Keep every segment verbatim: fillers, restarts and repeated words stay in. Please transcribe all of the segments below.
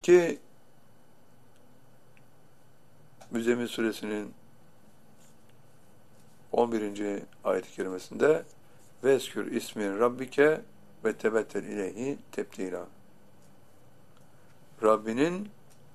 ki Müzzemmil suresinin on birinci ayet-i kerimesinde Veskür ismi Rabbike ve tebettel ileyhi tebdila. Rabbinin,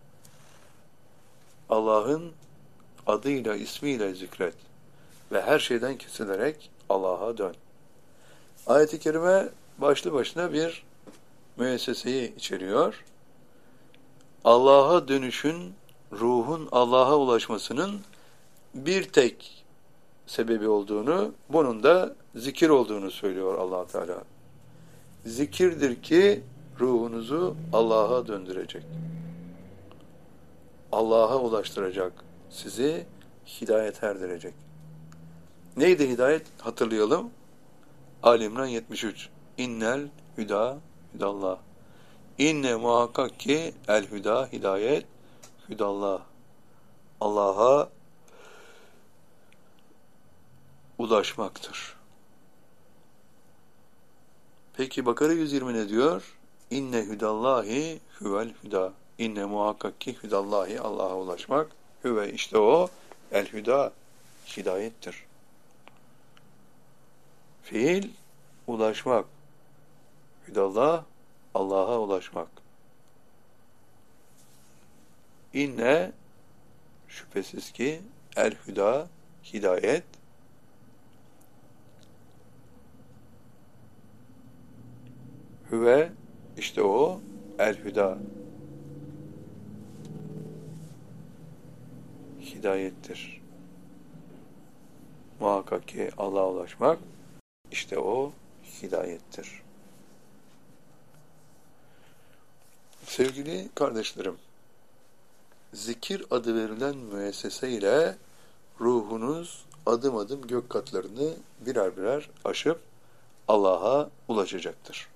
Allah'ın adıyla, ismiyle zikret ve her şeyden kesilerek Allah'a dön. Ayet-i kerime başlı başına bir müesseseyi içeriyor. Allah'a dönüşün, ruhun Allah'a ulaşmasının bir tek sebebi olduğunu, bunun da zikir olduğunu söylüyor Allah Teala. Zikirdir ki ruhunuzu Allah'a döndürecek. Allah'a ulaştıracak. Sizi hidayet erdirecek. Neydi hidayet? Hatırlayalım. Ali İmran yetmiş üç. İnnel hüda hüdallah. İnne muhakkak ki el hüda hidayet hüdallah. Allah'a ulaşmaktır. Peki Bakara yüz yirmi ne diyor? İnne hüdallahi huvel hüda. İnne muhakkak ki hüdallahi, Allah'a ulaşmak. Hüve, işte o el hüda, hidayettir. Fiil ulaşmak. Hüdallah, Allah'a ulaşmak. İnne şüphesiz ki el hüda, hidayet. Hüve, işte o el hüda, hidayettir. Muhakkak ki Allah'a ulaşmak, işte o hidayettir. Sevgili kardeşlerim, zikir adı verilen müessese ile ruhunuz adım adım gök katlarını birer birer aşıp Allah'a ulaşacaktır.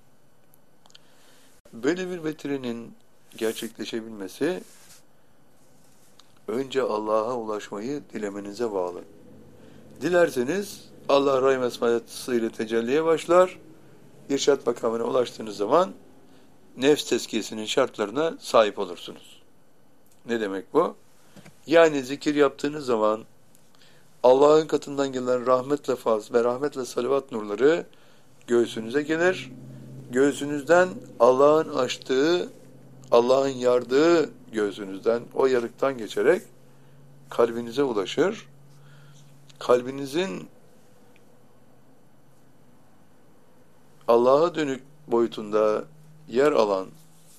Böyle bir vetirinin gerçekleşebilmesi önce Allah'a ulaşmayı dilemenize bağlı. Dilerseniz Allah rahim esmasıyla tecelliye başlar. İrşad makamına ulaştığınız zaman nefs tezkiyesinin şartlarına sahip olursunuz. Ne demek bu? Yani zikir yaptığınız zaman Allah'ın katından gelen rahmetle faz ve rahmetle salavat nurları göğsünüze gelir. Göğsünüzden Allah'ın açtığı, Allah'ın yardığı göğsünüzden, o yarıktan geçerek kalbinize ulaşır. Kalbinizin Allah'a dönük boyutunda yer alan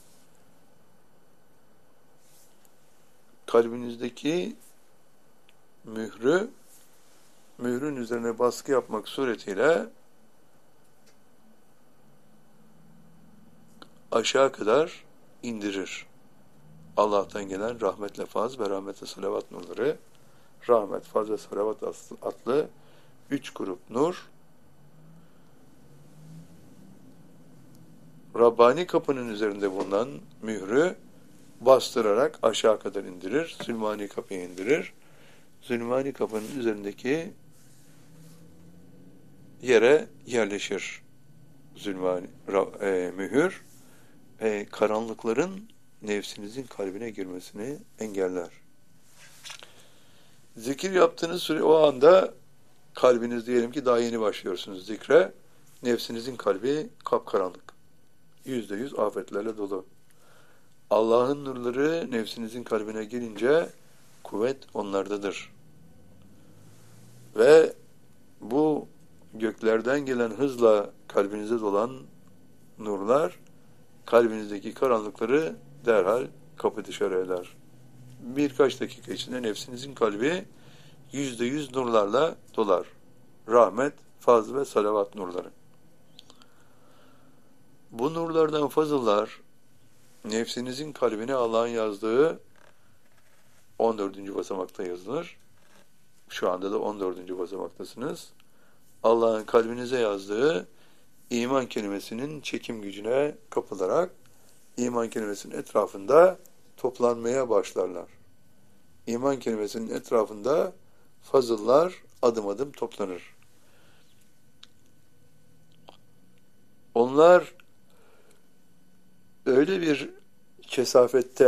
kalbinizdeki mührü, mührün üzerine baskı yapmak suretiyle aşağı kadar indirir. Allah'tan gelen rahmetle faz ve rahmetle salavat nurları, rahmet, faz ve salavat adlı üç grup nur, Rabbani kapının üzerinde bulunan mührü bastırarak aşağı kadar indirir. Zülmani kapıyı indirir. Zülmani kapının üzerindeki yere yerleşir. Zülmani e, mühür e, karanlıkların nefsinizin kalbine girmesini engeller. Zikir yaptığınız süre o anda kalbiniz, diyelim ki daha yeni başlıyorsunuz zikre, nefsinizin kalbi kapkaranlık. Yüzde yüz afetlerle dolu. Allah'ın nurları nefsinizin kalbine gelince kuvvet onlardadır. Ve bu göklerden gelen hızla kalbinize dolan nurlar kalbinizdeki karanlıkları derhal kapı dışarı eder. Birkaç dakika içinde nefsinizin kalbi yüzde yüz nurlarla dolar. Rahmet, faz ve salavat nurları. Bu nurlardan fazıllar nefsinizin kalbine Allah'ın yazdığı on dördüncü basamakta yazılır. Şu anda da on dördüncü basamaktasınız. Allah'ın kalbinize yazdığı iman kelimesinin çekim gücüne kapılarak iman kelimesinin etrafında toplanmaya başlarlar. İman kelimesinin etrafında fazıllar adım adım toplanır. Onlar öyle bir kesafette